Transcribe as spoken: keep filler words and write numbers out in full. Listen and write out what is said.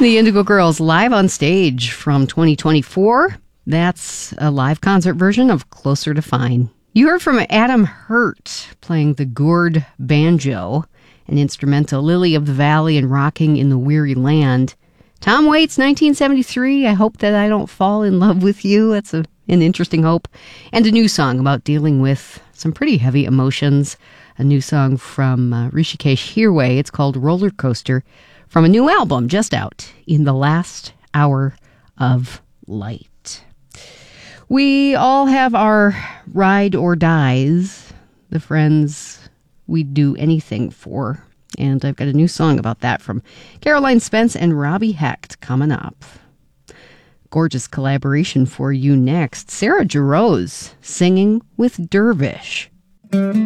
The Indigo Girls live on stage from twenty twenty-four. That's a live concert version of Closer to Fine. You heard from Adam Hurt playing the gourd banjo, an instrumental, Lily of the Valley and Rocking in the Weary Land. Tom Waits, nineteen seventy-three, I Hope That I Don't Fall in Love with You. That's a, an interesting hope. And a new song about dealing with some pretty heavy emotions. A new song from uh, Rishikesh Hirway. It's called Roller Coaster, from a new album just out, In the Last Hour of Light. We all have our ride or dies, the friends we'd do anything for. And I've got a new song about that from Caroline Spence and Robbie Hecht coming up. Gorgeous collaboration for you next. Sarah Jarosz singing with Dervish.